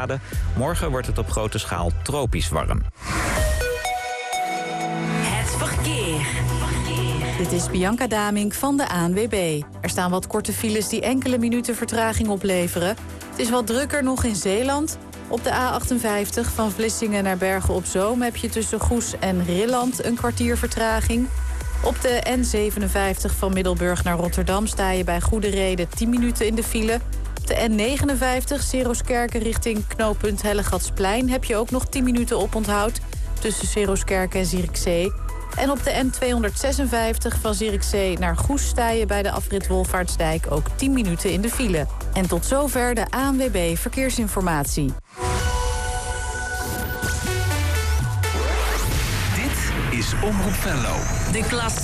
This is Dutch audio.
graden. Morgen wordt het op grote schaal tropisch warm. Het verkeer. Dit is Bianca Damink van de ANWB. Er staan wat korte files die enkele minuten vertraging opleveren. Het is wat drukker nog in Zeeland. Op de A58 van Vlissingen naar Bergen op Zoom heb je tussen Goes en Rilland een kwartier vertraging. Op de N57 van Middelburg naar Rotterdam sta je bij goede reden 10 minuten in de file. Op de N59 Seroskerken richting knooppunt Hellegatsplein heb je ook nog 10 minuten oponthoud tussen Seroskerken en Zierikzee. En op de N256 van Zierikzee naar Goes sta je bij de afrit Wolvaartsdijk ook 10 minuten in de file. En tot zover de ANWB Verkeersinformatie. Dit is Omroep Venlo. De klas